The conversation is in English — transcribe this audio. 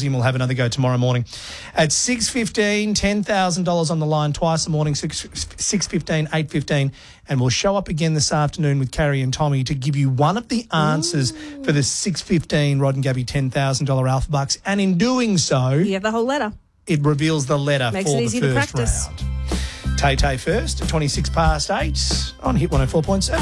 Aussie, and we'll have another go tomorrow morning. At 6:15, $10,000 on the line twice a morning, 6:15, 8:15, and we'll show up again this afternoon with Carrie and Tommy to give you one of the answers for the 6:15 Rod and Gabby $10,000 Alpha Bucks. And in doing so... You have the whole letter. It reveals the letter Makes for it the easy to first practice. round. Tay-Tay first at 8:26 on Hit 104.7.